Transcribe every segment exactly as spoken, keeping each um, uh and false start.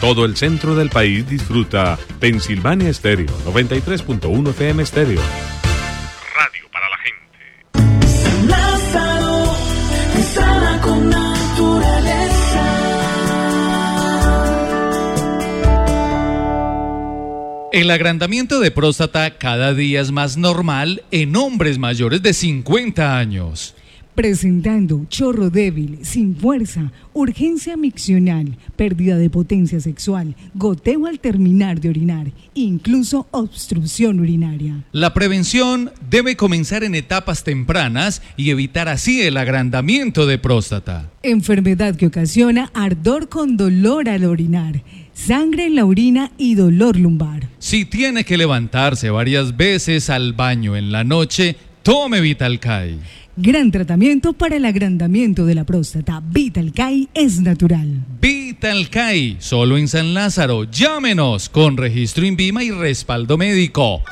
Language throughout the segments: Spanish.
todo el centro del país disfruta Pensilvania Estéreo, noventa y tres punto uno F M Estéreo. Radio para la gente. San Lázaro, sana con naturaleza. El agrandamiento de próstata cada día es más normal en hombres mayores de cincuenta años. Presentando chorro débil, sin fuerza, urgencia miccional, pérdida de potencia sexual, goteo al terminar de orinar, incluso obstrucción urinaria. La prevención debe comenzar en etapas tempranas y evitar así el agrandamiento de próstata. Enfermedad que ocasiona ardor con dolor al orinar, sangre en la orina y dolor lumbar. Si tiene que levantarse varias veces al baño en la noche, tome Vitalcay. Gran tratamiento para el agrandamiento de la próstata. Vitalcay es natural. Vitalcay, solo en San Lázaro. Llámenos con registro INVIMA y respaldo médico.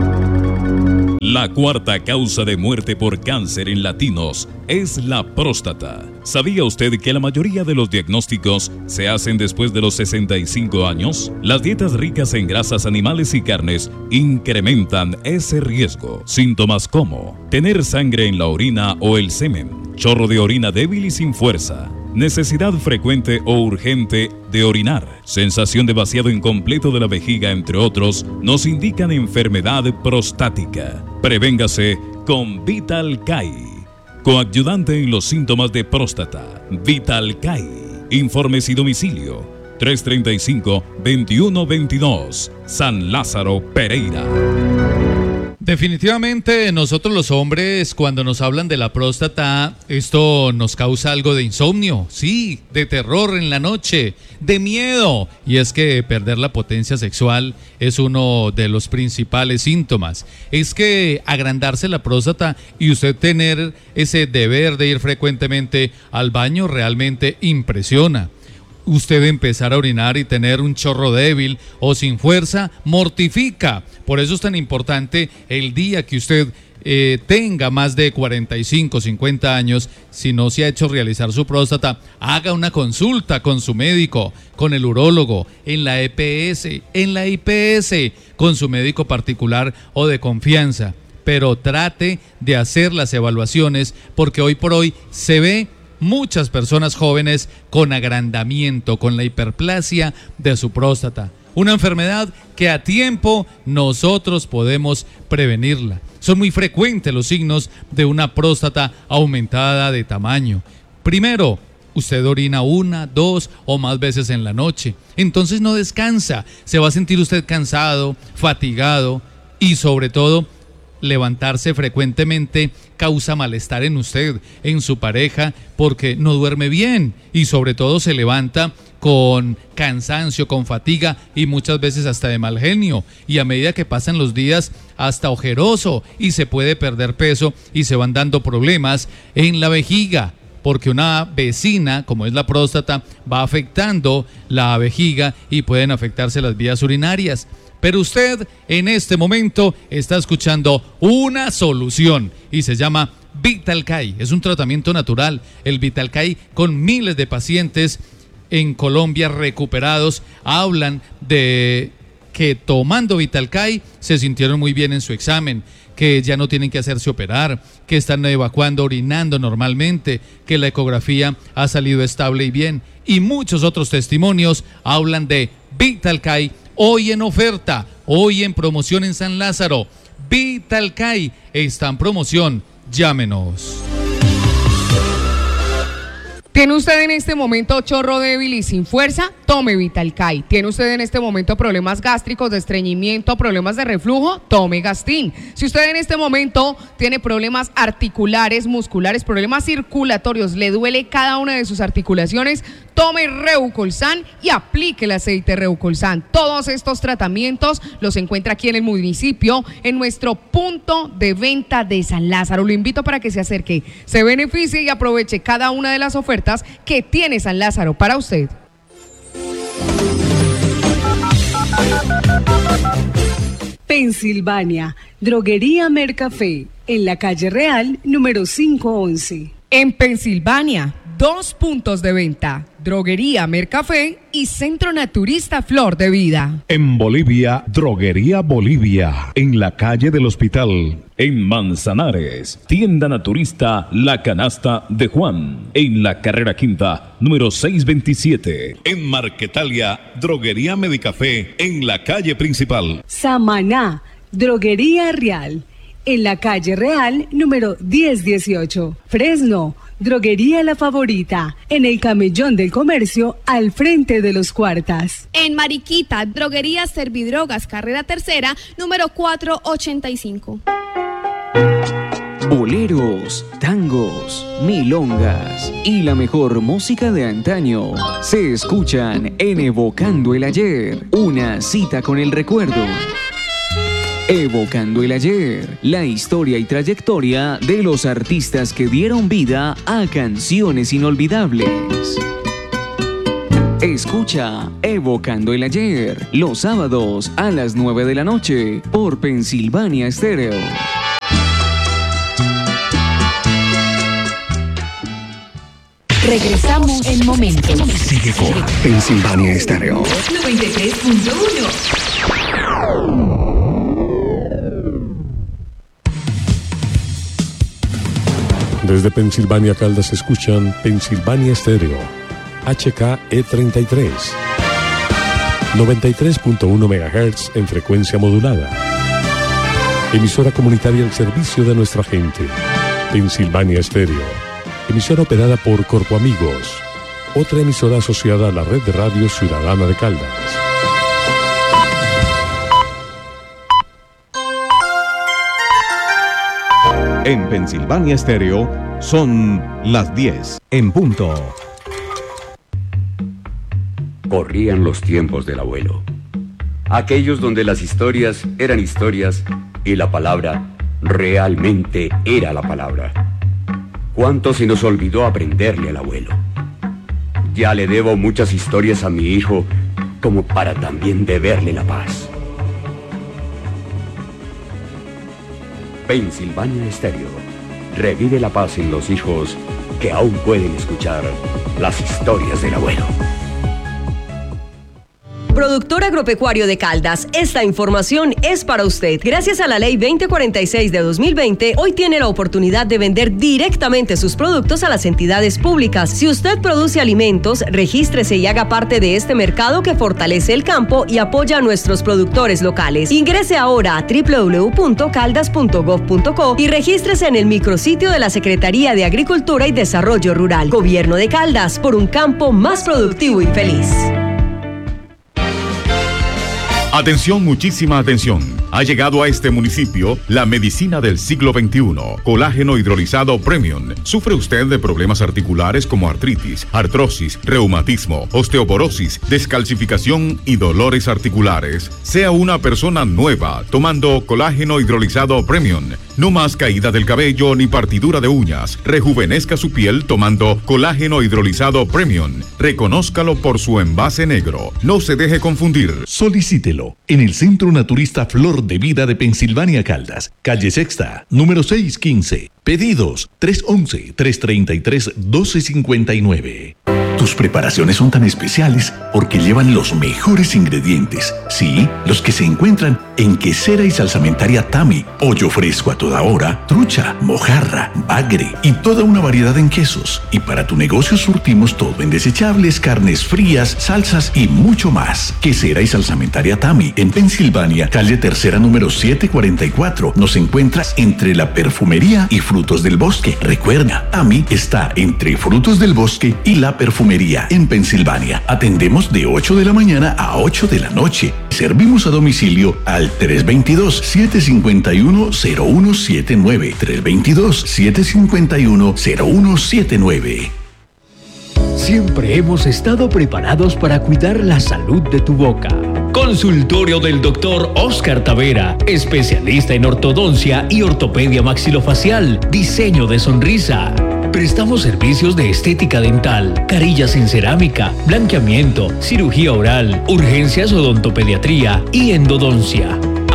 La cuarta causa de muerte por cáncer en latinos es la próstata. ¿Sabía usted que la mayoría de los diagnósticos se hacen después de los sesenta y cinco años? Las dietas ricas en grasas animales y carnes incrementan ese riesgo. Síntomas como tener sangre en la orina o el semen, chorro de orina débil y sin fuerza, necesidad frecuente o urgente de orinar, sensación de vaciado incompleto de la vejiga, entre otros, nos indican enfermedad prostática. Prevéngase con Vitalcay. Coadyuvante en los síntomas de próstata. Vitalcay. Informes y domicilio tres treinta y cinco, veintiuno veintidós. San Lázaro, Pereira. Definitivamente nosotros los hombres, cuando nos hablan de la próstata, esto nos causa algo de insomnio, sí, de terror en la noche, de miedo. Y es que perder la potencia sexual es uno de los principales síntomas. Es que agrandarse la próstata y usted tener ese deber de ir frecuentemente al baño realmente impresiona. Usted empezar a orinar y tener un chorro débil o sin fuerza mortifica. Por eso es tan importante el día que usted eh, tenga más de cuarenta y cinco, cincuenta años, si no se ha hecho realizar su próstata, haga una consulta con su médico, con el urólogo, en la E P S, en la I P S, con su médico particular o de confianza. Pero trate de hacer las evaluaciones porque hoy por hoy se ve muchas personas jóvenes con agrandamiento, con la hiperplasia de su próstata. Una enfermedad que a tiempo nosotros podemos prevenirla. Son muy frecuentes los signos de una próstata aumentada de tamaño. Primero, usted orina una, dos o más veces en la noche. Entonces no descansa. Se va a sentir usted cansado, fatigado y sobre todo levantarse frecuentemente causa malestar en usted, en su pareja, porque no duerme bien y sobre todo se levanta con cansancio, con fatiga y muchas veces hasta de mal genio. Y a medida que pasan los días, hasta ojeroso y se puede perder peso y se van dando problemas en la vejiga. Porque una vecina, como es la próstata, va afectando la vejiga y pueden afectarse las vías urinarias. Pero usted en este momento está escuchando una solución y se llama Vitalcay. Es un tratamiento natural. El Vitalcay, con miles de pacientes en Colombia recuperados, hablan de que tomando Vitalcay se sintieron muy bien en su examen, que ya no tienen que hacerse operar, que están evacuando, orinando normalmente, que la ecografía ha salido estable y bien. Y muchos otros testimonios hablan de Vitalcay. Hoy en oferta, hoy en promoción en San Lázaro. Vitalcay está en promoción. Llámenos. ¿Tiene usted en este momento chorro débil y sin fuerza? Tome Vitalcay. ¿Tiene usted en este momento problemas gástricos, de estreñimiento, problemas de reflujo? Tome Gastin. Si usted en este momento tiene problemas articulares, musculares, problemas circulatorios, le duele cada una de sus articulaciones, tome Reucolsan y aplique el aceite Reucolsan. Todos estos tratamientos los encuentra aquí en el municipio, en nuestro punto de venta de San Lázaro. Lo invito para que se acerque, se beneficie y aproveche cada una de las ofertas que tiene San Lázaro para usted. Pensilvania, Droguería Mercafé, en la calle Real, número quinientos once. En Pensilvania, dos puntos de venta: Droguería Mercafé y Centro Naturista Flor de Vida. En Bolivia, Droguería Bolivia, en la calle del Hospital. En Manzanares, tienda naturista La Canasta de Juan, en la carrera quinta, número seiscientos veintisiete. En Marquetalia, Droguería Medicafé, en la calle principal. Samaná, Droguería Real, en la calle Real, número diez dieciocho. Fresno, Droguería La Favorita, en el Camellón del Comercio, al frente de los Cuartas. En Mariquita, Droguería Servidrogas, carrera tercera, número cuatrocientos ochenta y cinco. Boleros, tangos, milongas y la mejor música de antaño se escuchan en Evocando el Ayer, una cita con el recuerdo. Evocando el Ayer, la historia y trayectoria de los artistas que dieron vida a canciones inolvidables. Escucha Evocando el Ayer los sábados a las nueve de la noche por Pensilvania Estéreo. Regresamos en momentos. Sigue con Pensilvania Estéreo noventa y tres punto uno. Desde Pensilvania, Caldas, escuchan Pensilvania Estéreo, H K E treinta y tres, noventa y tres punto uno megahertz en frecuencia modulada. Emisora comunitaria al servicio de nuestra gente. Pensilvania Estéreo, emisora operada por Corpo Amigos, otra emisora asociada a la red de radio ciudadana de Caldas. En Pensilvania Estéreo son las diez en punto. Corrían los tiempos del abuelo, aquellos donde las historias eran historias y la palabra realmente era la palabra. ¿Cuánto se nos olvidó aprenderle al abuelo? Ya le debo muchas historias a mi hijo como para también deberle la paz. Pensilvania Estéreo revive la paz en los hijos que aún pueden escuchar las historias del abuelo. Productor Agropecuario de Caldas, esta información es para usted. Gracias a la Ley veinte cuarenta y seis de dos mil veinte, hoy tiene la oportunidad de vender directamente sus productos a las entidades públicas. Si usted produce alimentos, regístrese y haga parte de este mercado que fortalece el campo y apoya a nuestros productores locales. Ingrese ahora a doble u doble u doble u punto caldas punto gov punto co y regístrese en el micrositio de la Secretaría de Agricultura y Desarrollo Rural. Gobierno de Caldas, por un campo más productivo y feliz. Atención, muchísima atención. Ha llegado a este municipio la medicina del siglo veintiuno. Colágeno hidrolizado Premium. ¿Sufre usted de problemas articulares como artritis, artrosis, reumatismo, osteoporosis, descalcificación y dolores articulares? Sea una persona nueva tomando colágeno hidrolizado Premium. No más caída del cabello ni partidura de uñas. Rejuvenezca su piel tomando colágeno hidrolizado Premium. Reconózcalo por su envase negro. No se deje confundir. Solicítelo en el Centro Naturista Flor de Vida de Pensilvania, Caldas, calle Sexta, número seiscientos quince. Pedidos tres once, tres treinta y tres, doce cincuenta y nueve. Tus preparaciones son tan especiales porque llevan los mejores ingredientes. Sí, los que se encuentran en Quesera y Salsamentaria Tami. Pollo fresco a toda hora, trucha, mojarra, bagre y toda una variedad en quesos. Y para tu negocio surtimos todo en desechables, carnes frías, salsas y mucho más. Quesera y Salsamentaria Tami, en Pensilvania, calle Tercera número setecientos cuarenta y cuatro. Nos encuentras entre la perfumería y frutos del bosque. Recuerda, Tami está entre frutos del bosque y la perfumería en Pensilvania. Atendemos de ocho de la mañana a ocho de la noche. Servimos a domicilio al tres dos dos, siete cinco uno, cero uno siete nueve. tres dos dos, siete cinco uno, cero uno siete nueve. Siempre hemos estado preparados para cuidar la salud de tu boca. Consultorio del doctor Oscar Tavera, especialista en ortodoncia y ortopedia maxilofacial, diseño de sonrisa. Prestamos servicios de estética dental, carillas en cerámica, blanqueamiento, cirugía oral, urgencias, odontopediatría y endodoncia.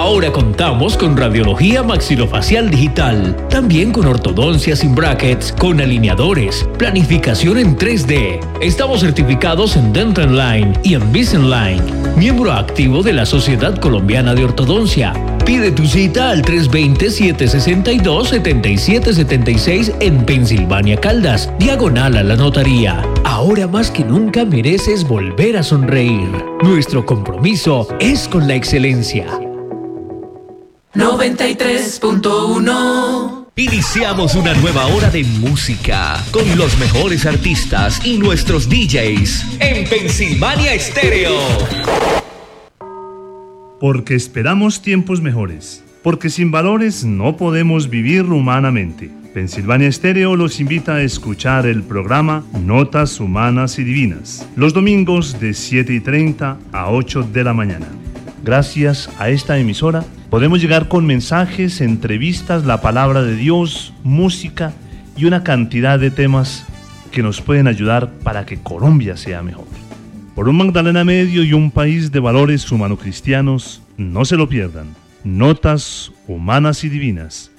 Ahora contamos con radiología maxilofacial digital, también con ortodoncia sin brackets, con alineadores, planificación en tres D. Estamos certificados en Dental Line y en Invisalign, miembro activo de la Sociedad Colombiana de Ortodoncia. Pide tu cita al tres dos cero, siete seis dos, siete siete siete seis en Pensilvania Caldas, diagonal a la notaría. Ahora más que nunca mereces volver a sonreír. Nuestro compromiso es con la excelencia. noventa y tres punto uno. Iniciamos una nueva hora de música con los mejores artistas y nuestros D Js en Pensilvania Estéreo. Porque esperamos tiempos mejores. Porque sin valores no podemos vivir humanamente. Pensilvania Estéreo los invita a escuchar el programa Notas Humanas y Divinas, los domingos de siete y treinta a ocho de la mañana. Gracias a esta emisora podemos llegar con mensajes, entrevistas, la palabra de Dios, música y una cantidad de temas que nos pueden ayudar para que Colombia sea mejor. Por un Magdalena Medio y un país de valores humano-cristianos, no se lo pierdan. Notas Humanas y Divinas,